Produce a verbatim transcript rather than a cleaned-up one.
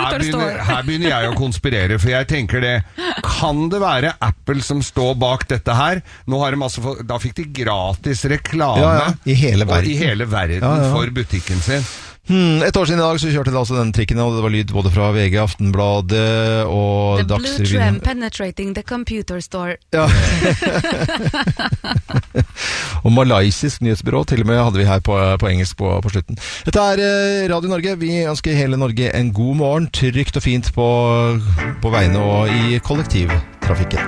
Computer her, begynner, Store. her begynner jeg å konspirere, for jeg tenker det. Kan det være Apple som står bak dette her? Nå har de altså fått, da fikk de gratis reklame ja, ja. I hele verden, i hele verden ja, ja. for butikken sin. Hmm, et år siden i dag så kjørte det altså den trikken, og det var lyd både fra V G, Aftenbladet og The Blue Dagsrevyen. Tram penetrating the computer store. Ja. Og malaysisk nyhetsbyrå, til og med hadde vi her på, på engelsk på, på slutten. Dette er Radio Norge. Vi ønsker hele Norge en god morgen, trygt og fint på, på veiene og i kollektivtrafikken.